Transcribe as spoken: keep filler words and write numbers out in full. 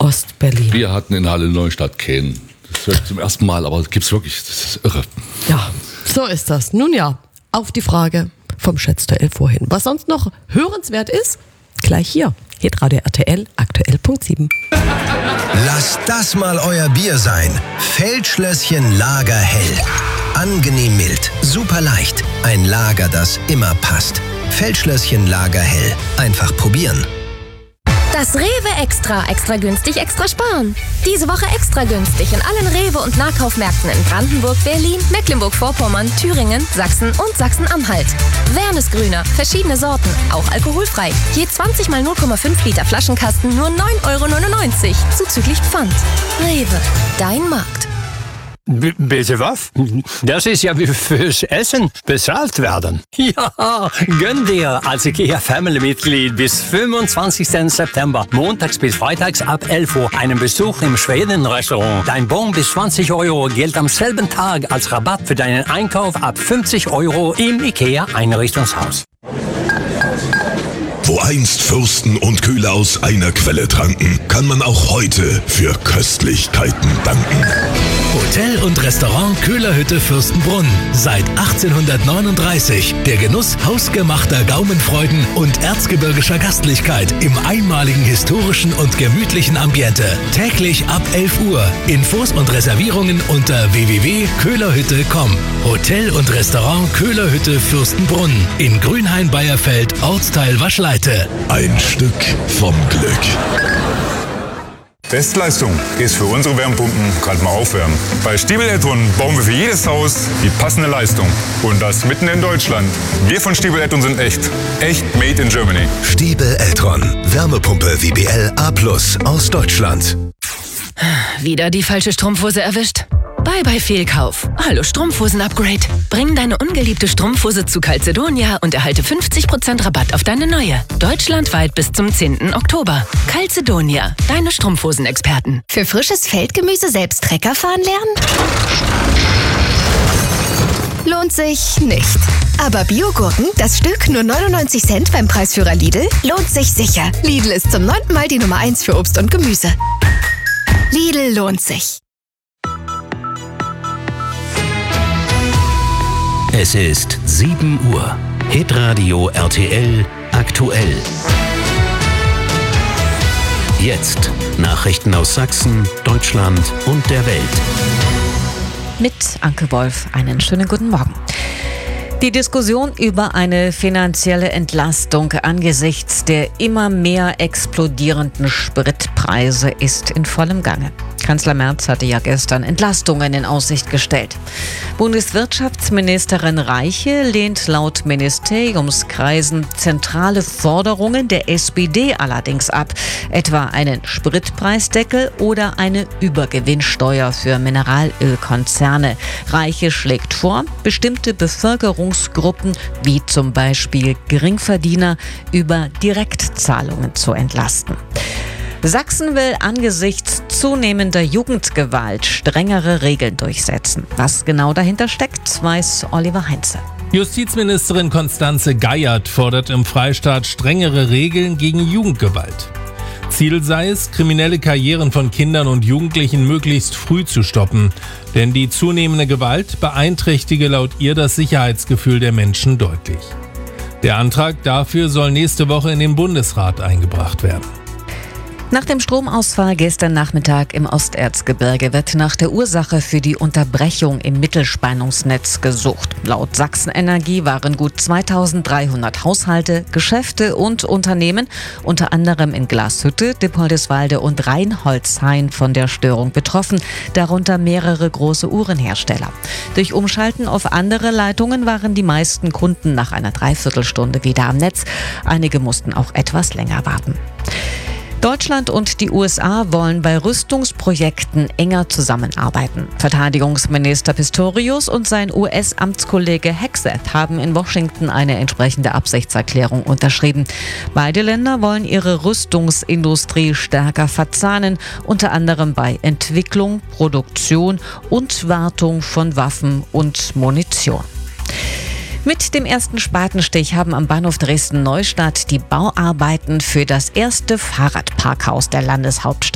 Ostberlin. Wir hatten in Halle Neustadt keinen. Das höre ich zum ersten Mal, aber das gibt's wirklich. Das ist irre. Ja, so ist das. Nun ja, auf die Frage vom Schätzduell vorhin. Was sonst noch hörenswert ist, gleich hier. Hitradio R T L, aktuell Punkt sieben. Lasst das mal euer Bier sein. Feldschlösschen Lagerhell. Angenehm mild, super leicht. Ein Lager, das immer passt. Feldschlösschen Lagerhell. Einfach probieren. Das Rewe Extra. Extra günstig, extra sparen. Diese Woche extra günstig in allen Rewe- und Nahkaufmärkten in Brandenburg, Berlin, Mecklenburg-Vorpommern, Thüringen, Sachsen und Sachsen-Anhalt. Wernesgrüner, verschiedene Sorten, auch alkoholfrei. Je zwanzig mal null Komma fünf Liter Flaschenkasten nur neun Euro neunundneunzig, zuzüglich Pfand. Rewe, dein Markt. B- bitte was? Das ist ja wie fürs Essen bezahlt werden. Ja, gönn dir als IKEA-Family-Mitglied bis fünfundzwanzigsten September, montags bis freitags ab elf Uhr, einen Besuch im Schweden-Restaurant. Dein Bon bis zwanzig Euro gilt am selben Tag als Rabatt für deinen Einkauf ab fünfzig Euro im IKEA-Einrichtungshaus. Wo einst Fürsten und Köhler aus einer Quelle tranken, kann man auch heute für Köstlichkeiten danken. Hotel und Restaurant Köhlerhütte Fürstenbrunn. Seit achtzehnhundertneununddreißig. Der Genuss hausgemachter Gaumenfreuden und erzgebirgischer Gastlichkeit im einmaligen historischen und gemütlichen Ambiente. Täglich ab elf Uhr. Infos und Reservierungen unter w w w punkt köhlerhütte punkt com. Hotel und Restaurant Köhlerhütte Fürstenbrunn. In Grünhain-Beierfeld, Ortsteil Waschleite. Ein Stück vom Glück. Bestleistung ist für unsere Wärmepumpen gerade mal aufwärmen. Bei Stiebel Eltron bauen wir für jedes Haus die passende Leistung. Und das mitten in Deutschland. Wir von Stiebel Eltron sind echt. Echt made in Germany. Stiebel Eltron. Wärmepumpe W B L A plus aus Deutschland. Wieder die falsche Strumpfhose erwischt? Bye bye Fehlkauf. Hallo Strumpfhosen-Upgrade. Bring deine ungeliebte Strumpfhose zu Calzedonia und erhalte fünfzig Prozent Rabatt auf deine neue. Deutschlandweit bis zum zehnten Oktober. Calzedonia, deine Strumpfhosen-Experten. Für frisches Feldgemüse selbst Trecker fahren lernen? Lohnt sich nicht. Aber Biogurken, das Stück nur neunundneunzig Cent beim Preisführer Lidl, lohnt sich sicher. Lidl ist zum neunten Mal die Nummer eins für Obst und Gemüse. Lidl lohnt sich. Es ist sieben Uhr. Hitradio R T L aktuell. Jetzt Nachrichten aus Sachsen, Deutschland und der Welt. Mit Anke Wolf einen schönen guten Morgen. Die Diskussion über eine finanzielle Entlastung angesichts der immer mehr explodierenden Spritpreise ist in vollem Gange. Kanzler Merz hatte ja gestern Entlastungen in Aussicht gestellt. Bundeswirtschaftsministerin Reiche lehnt laut Ministeriumskreisen zentrale Forderungen der S P D allerdings ab, etwa einen Spritpreisdeckel oder eine Übergewinnsteuer für Mineralölkonzerne. Reiche schlägt vor, bestimmte Bevölkerungsgruppen wie zum Beispiel Geringverdiener über Direktzahlungen zu entlasten. Sachsen will angesichts zunehmender Jugendgewalt strengere Regeln durchsetzen. Was genau dahinter steckt, weiß Oliver Heinze. Justizministerin Constanze Geiert fordert im Freistaat strengere Regeln gegen Jugendgewalt. Ziel sei es, kriminelle Karrieren von Kindern und Jugendlichen möglichst früh zu stoppen. Denn die zunehmende Gewalt beeinträchtige laut ihr das Sicherheitsgefühl der Menschen deutlich. Der Antrag dafür soll nächste Woche in den Bundesrat eingebracht werden. Nach dem Stromausfall gestern Nachmittag im Osterzgebirge wird nach der Ursache für die Unterbrechung im Mittelspannungsnetz gesucht. Laut Sachsen-Energie waren gut zweitausenddreihundert Haushalte, Geschäfte und Unternehmen, unter anderem in Glashütte, Dippoldiswalde und Reinholzhain von der Störung betroffen, darunter mehrere große Uhrenhersteller. Durch Umschalten auf andere Leitungen waren die meisten Kunden nach einer Dreiviertelstunde wieder am Netz. Einige mussten auch etwas länger warten. Deutschland und die U S A wollen bei Rüstungsprojekten enger zusammenarbeiten. Verteidigungsminister Pistorius und sein U S-Amtskollege Hegseth haben in Washington eine entsprechende Absichtserklärung unterschrieben. Beide Länder wollen ihre Rüstungsindustrie stärker verzahnen, unter anderem bei Entwicklung, Produktion und Wartung von Waffen und Munition. Mit dem ersten Spatenstich haben am Bahnhof Dresden-Neustadt die Bauarbeiten für das erste Fahrradparkhaus der Landeshauptstadt